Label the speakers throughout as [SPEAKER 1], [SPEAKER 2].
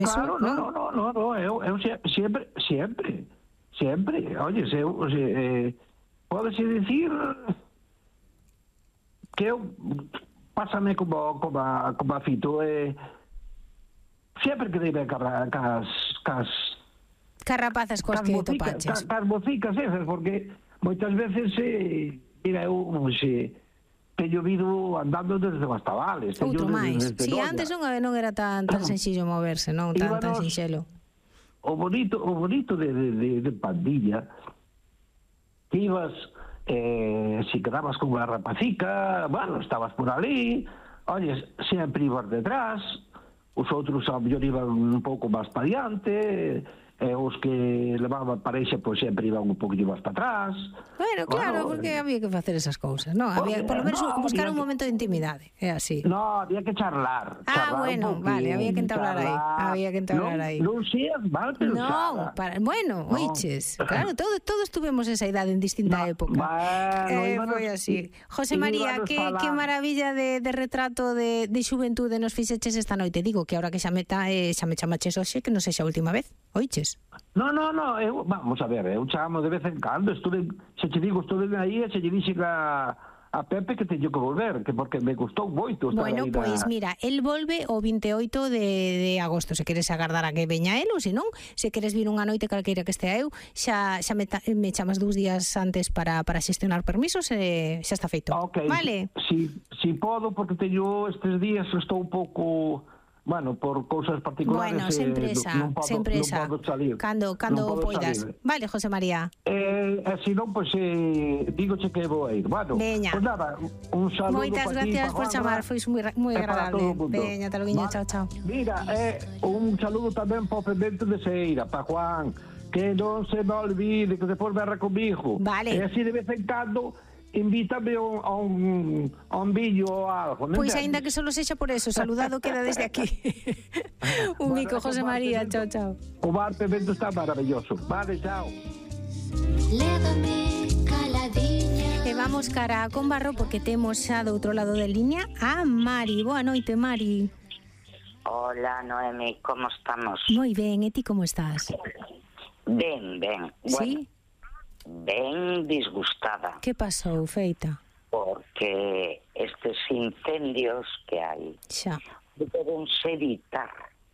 [SPEAKER 1] Claro, no, eu sempre, oye, pódese dicir que eu pásame como a Fito, sempre que debe cas
[SPEAKER 2] rapazas cos que topaches.
[SPEAKER 1] Cas bocicas esas, porque moitas veces, mira, eu teño vido andando desde Bastavales.
[SPEAKER 2] Outro máis. Si, antes non era tan sencillo moverse, non tan sinxelo.
[SPEAKER 1] O bonito de Pandilla, que ibas, si quedabas con unha rapacica, bueno, estabas por ali, olles, sempre ibas detrás, os outros a mellor iban un pouco máis para diante, os que levaban parexa pois sempre iban un poquinho máis para atrás.
[SPEAKER 2] Bueno, claro, porque había que facer esas cousas, non? Había, por lo menos, buscar un momento de intimidade, é así.
[SPEAKER 1] No, había que charlar.
[SPEAKER 2] Bueno, vale, había que entablar aí.
[SPEAKER 1] Non seas mal pensada.
[SPEAKER 2] Bueno, oiches, claro, todos tuvemos esa idade en distinta época. Foi así. José María, que maravilla de retrato de xuventude nos fixeches esta noite. Digo que ahora que xa me chamaches hoxe, que non sexa a última vez, oiches?
[SPEAKER 1] No, vamos a ver, eu chamo de vez en cando, estuve aí e se lle dixen a Pepe que teño que volver, que porque me gustou moito.
[SPEAKER 2] Bueno, pois mira, el volve o 28 de agosto, se queres agardar a que veña el, ou se non, se queres vir unha noite calqueira que estea eu, xa me chamas 2 días antes para xestionar permisos e xa está feito.
[SPEAKER 1] Okay.
[SPEAKER 2] Vale?
[SPEAKER 1] Si podo, porque teño estes días, estou un pouco... Bueno, por cousas particulares,
[SPEAKER 2] bueno, sempre esa.
[SPEAKER 1] Non podo salir.
[SPEAKER 2] Cando poidas. Vale, José María.
[SPEAKER 1] Se non, pois dígoche que vou a ir. Bueno,
[SPEAKER 2] veña.
[SPEAKER 1] Pues nada, un saludo.
[SPEAKER 2] Moitas gracias por chamar, foi moi agradable. Veña, te lo guiño, chao.
[SPEAKER 1] Mira, un saludo tamén para o pendente de Seira, para Juan, que non se me olvide, que despois berra comigo.
[SPEAKER 2] Vale.
[SPEAKER 1] E así de vez en cando invítame a un vídeo ou algo.
[SPEAKER 2] Pois aínda que solo sexa por eso, saludado queda desde aquí. Un bico, José María, chao.
[SPEAKER 1] O bar Pemento está maravilloso. Vale, chao.
[SPEAKER 3] Lévame caladiña.
[SPEAKER 2] E vamos cara con Barro porque temos xa do outro lado de línea a Mari. Boa noite, Mari.
[SPEAKER 4] Hola, Noemi, como estamos?
[SPEAKER 2] Moi ben, e ti como estás?
[SPEAKER 4] Ben.
[SPEAKER 2] Sí?
[SPEAKER 4] Bueno, ben disgustada.
[SPEAKER 2] Que pasou, feita?
[SPEAKER 4] Porque estes incendios que hai podense evitar.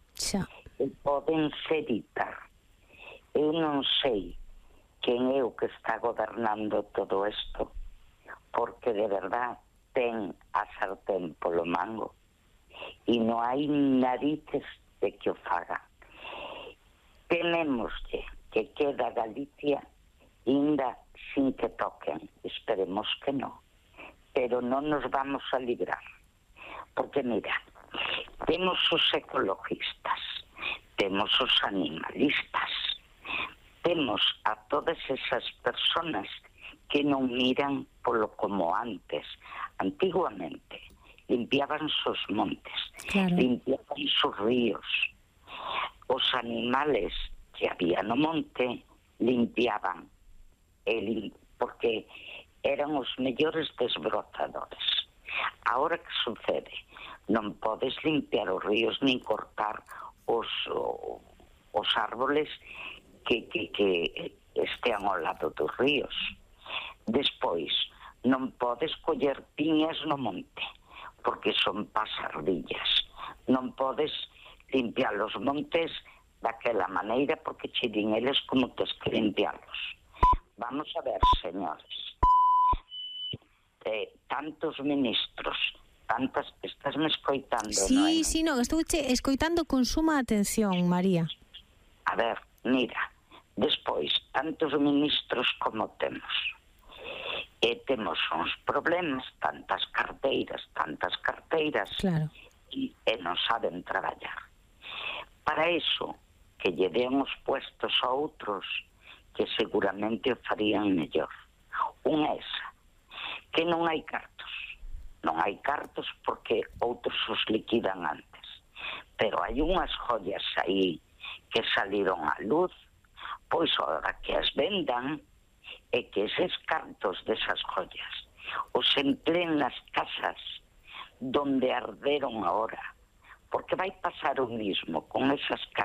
[SPEAKER 4] Eu non sei quen é o que está gobernando todo isto, porque de verdad ten a sartén polo mango e non hai narices de que o faga. Temémoslle que queda Galicia ainda sin que toquen, esperemos que non, pero non nos vamos a librar, porque mira, temos os ecologistas, temos os animalistas, temos a todas esas personas que non miran polo como antes. Antiguamente limpiaban os montes, limpiaban os ríos, os animales que había no monte limpiaban, porque eran os mellores desbrozadores. Ahora que sucede? Non podes limpiar os ríos nin cortar os árboles que estean ao lado dos ríos. Despois, non podes coller piñas no monte, porque son pasardillas. Non podes limpiar os montes daquela maneira, porque che din eles como tes que limpiarlos. Vamos a ver, señores, tantos ministros, estás me escoitando, non?
[SPEAKER 2] Sí, non, estou escoitando con suma atención, María.
[SPEAKER 4] A ver, mira, despois, tantos ministros como temos, e temos uns problemas, tantas carteiras,
[SPEAKER 2] claro,
[SPEAKER 4] e non saben traballar. Para iso, que lle den os puestos a outros que seguramente o farían mellor. Unha esa, que non hai cartos. Non hai cartos porque outros os liquidan antes. Pero hai unhas joias aí que saliron á luz, pois ahora que as vendan, e que eses cartos desas joias os empleen nas casas donde arderon ahora, porque vai pasar o mismo con esas casas